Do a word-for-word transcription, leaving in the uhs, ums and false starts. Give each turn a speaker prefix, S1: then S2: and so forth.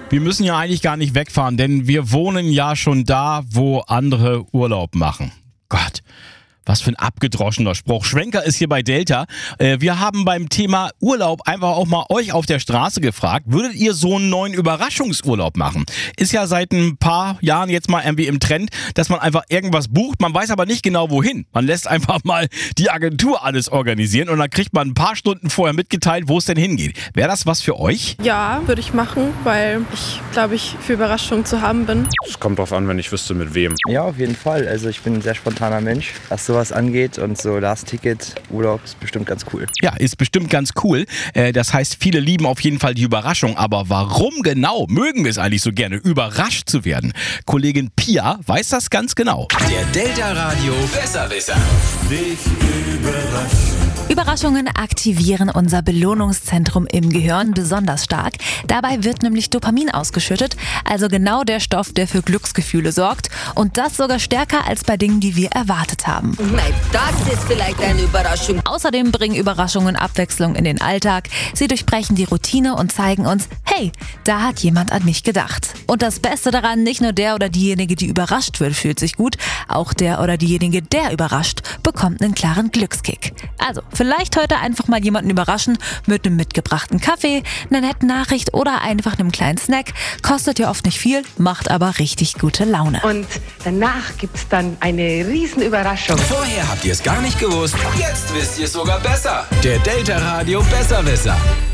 S1: Wir müssen ja eigentlich gar nicht wegfahren, denn wir wohnen ja schon da, wo andere Urlaub machen. Gott, was für ein abgedroschener Spruch. Schwenker ist hier bei Delta. Äh, wir haben beim Thema Urlaub einfach auch mal euch auf der Straße gefragt, würdet ihr so einen neuen Überraschungsurlaub machen? Ist ja seit ein paar Jahren jetzt mal irgendwie im Trend, dass man einfach irgendwas bucht, man weiß aber nicht genau wohin. Man lässt einfach mal die Agentur alles organisieren und dann kriegt man ein paar Stunden vorher mitgeteilt, wo es denn hingeht. Wäre das was für euch?
S2: Ja, würde ich machen, weil ich, glaube ich, für Überraschungen zu haben bin.
S3: Es kommt drauf an, wenn ich wüsste, mit wem.
S4: Ja, auf jeden Fall. Also ich bin ein sehr spontaner Mensch, was sowas angeht, und so Last-Ticket, Urlaub ist bestimmt ganz cool.
S1: Ja, ist bestimmt ganz cool. Äh, das heißt, viele lieben auf jeden Fall die Überraschung. Aber warum genau mögen wir es eigentlich so gerne, überrascht zu werden? Kollegin Pia weiß das ganz genau.
S5: Der Delta Radio Besserwisser.
S6: Dich überrascht.
S7: Überraschungen aktivieren unser Belohnungszentrum im Gehirn besonders stark. Dabei wird nämlich Dopamin ausgeschüttet, also genau der Stoff, der für Glücksgefühle sorgt. Und das sogar stärker als bei Dingen, die wir erwartet haben.
S8: Nein, das ist vielleicht eine Überraschung.
S7: Außerdem bringen Überraschungen Abwechslung in den Alltag. Sie durchbrechen die Routine und zeigen uns, hey, da hat jemand an mich gedacht. Und das Beste daran, nicht nur der oder diejenige, die überrascht wird, fühlt sich gut. Auch der oder diejenige, der überrascht, bekommt einen klaren Glückskick. Also, vielleicht heute einfach mal jemanden überraschen mit einem mitgebrachten Kaffee, einer netten Nachricht oder einfach einem kleinen Snack. Kostet ja oft nicht viel, macht aber richtig gute Laune.
S8: Und danach gibt's dann eine riesen Überraschung.
S5: Vorher habt ihr es gar nicht gewusst, jetzt wisst ihr es sogar besser. Der Delta Radio Besserwisser.